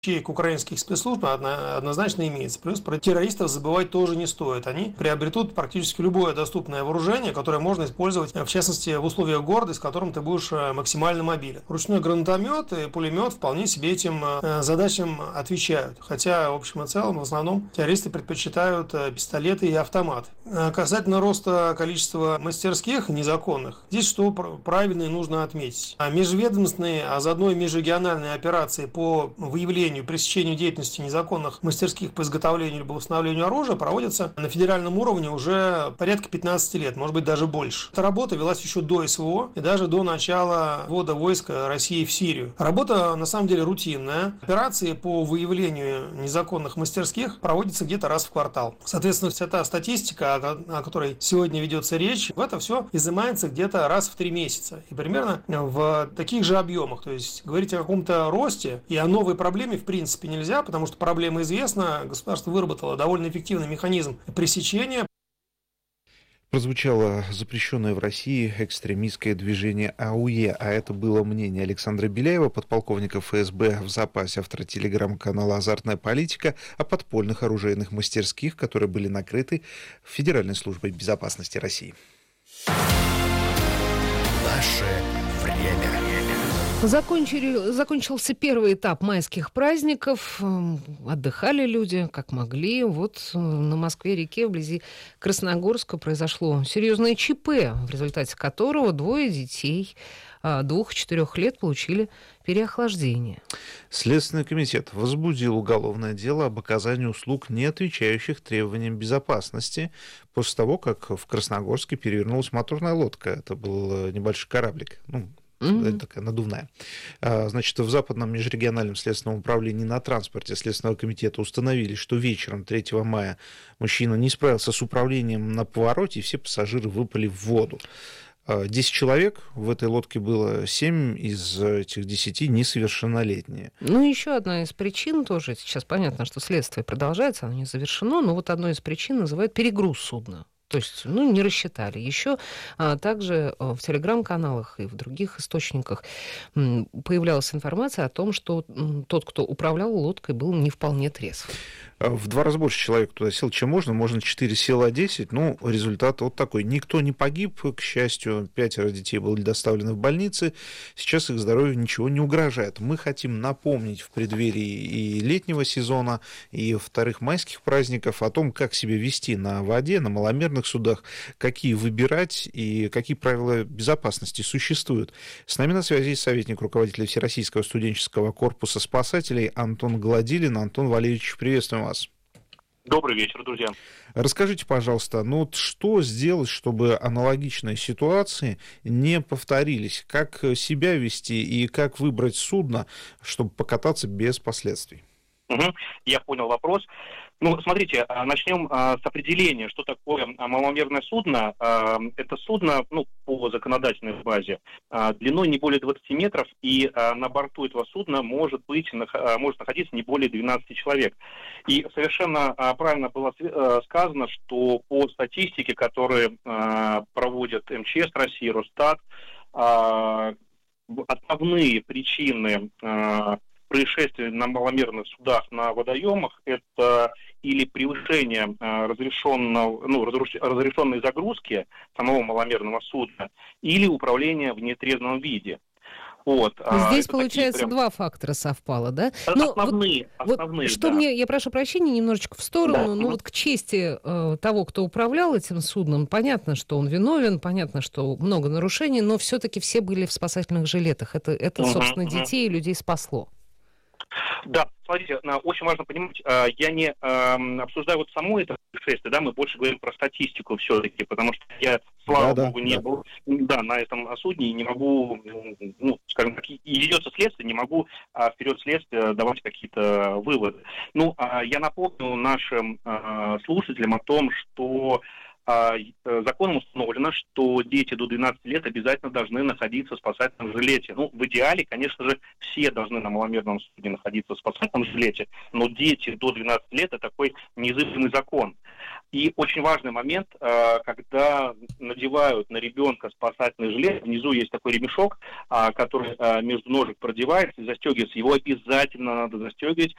ячеек украинских спецслужб однозначно имеется. Плюс про террористов забывать тоже не стоит. Они приобретут практически любое доступное вооружение, которое можно использовать, в частности, в условиях города, с которым ты будешь максимально мобилен. Ручной гранатомет и пулемет вполне себе этим задачам отвечают. Хотя, в общем и целом, в основном террористы предпочитают пистолеты и автоматы. Касательно роста количества мастерских незаконных, здесь что правильно и нужно отметить. Межведомственные, а заодно и межрегиональные операции по выявлению, пресечению деятельности незаконных мастерских по изготовлению либо восстановлению оружия проводятся на федеральном уровне уже порядка 15 лет, может быть даже больше. Эта работа велась еще до СВО и даже до начала ввода войск России в Сирию. Работа на самом деле рутинная. Операции по выявлению незаконных мастерских проводятся где-то раз в квартал. Соответственно, вся та статистика, о которой сегодня ведется речь, в это все изымается где-то раз в 3 месяца. И примерно в таких же объемах. То есть говорить о каком-то росте и о новой проблеме в принципе нельзя, потому что проблема известна. Государство выработало довольно эффективный механизм пресечения. Прозвучало запрещенное в России экстремистское движение АУЕ, а это было мнение Александра Беляева, подполковника ФСБ в запасе, автора телеграм-канала «Азартная политика», о подпольных оружейных мастерских, которые были накрыты Федеральной службой безопасности России. Наше время. Закончился первый этап майских праздников. Отдыхали люди, как могли. Вот на Москве-реке, вблизи Красногорска, произошло серьезное ЧП, в результате которого 2 детей 2-4 лет получили переохлаждение. Следственный комитет возбудил уголовное дело об оказании услуг, не отвечающих требованиям безопасности, после того, как в Красногорске перевернулась моторная лодка. Это был небольшой кораблик, такая надувная. Значит, в Западном межрегиональном следственном управлении на транспорте Следственного комитета установили, что вечером 3 мая мужчина не справился с управлением на повороте, и все пассажиры выпали в воду. 10 человек, в этой лодке было 7 из этих 10 несовершеннолетние. Еще одна из причин тоже, сейчас понятно, что следствие продолжается, оно не завершено, но вот одной из причин называют перегруз судна. То есть, не рассчитали. Еще также в телеграм-каналах и в других источниках появлялась информация о том, что тот, кто управлял лодкой, был не вполне трезв. В 2 раза больше человек туда сел, чем можно 4 села 10, результат вот такой. Никто не погиб, к счастью, 5 детей были доставлены в больницы, сейчас их здоровью ничего не угрожает. Мы хотим напомнить в преддверии и летнего сезона, и вторых майских праздников о том, как себя вести на воде, на маломерных судах, какие выбирать и какие правила безопасности существуют. С нами на связи советник руководителя Всероссийского студенческого корпуса спасателей Антон Гладилин. Антон Валерьевич, приветствуем вас. Добрый вечер, друзья. Расскажите, пожалуйста, что сделать, чтобы аналогичные ситуации не повторились? Как себя вести и как выбрать судно, чтобы покататься без последствий? Я понял вопрос. Смотрите, начнем с определения, что такое маломерное судно. Это судно, по законодательной базе, длиной не более 20 метров, и на борту этого судна может находиться не более 12 человек. И совершенно правильно было сказано, что по статистике, которую проводят МЧС России, Росстат, основные причины происшествий на маломерных судах на водоемах — это или превышение разрешенной загрузки самого маломерного судна, или управление в нетрезвом виде. Здесь, получается, 2 фактора совпало, да? Основные, да. Я прошу прощения немножечко в сторону, к чести того, кто управлял этим судном, понятно, что он виновен, понятно, что много нарушений, но все-таки все были в спасательных жилетах. Это собственно, детей и людей спасло. Да, смотрите, очень важно понимать, я не обсуждаю само это происшествие, мы больше говорим про статистику все-таки, потому что я, слава богу, не был на этом судне и не могу, скажем так, и ведется следствие, не могу вперед следствия давать какие-то выводы. Я напомню нашим слушателям о том, что законом установлено, что дети до 12 лет обязательно должны находиться в спасательном жилете. В идеале, конечно же, все должны на маломерном судне находиться в спасательном жилете, но дети до 12 лет — это такой неизысканный закон. И очень важный момент, когда надевают на ребенка спасательный жилет, внизу есть такой ремешок, который между ножек продевается и застегивается. Его обязательно надо застегивать,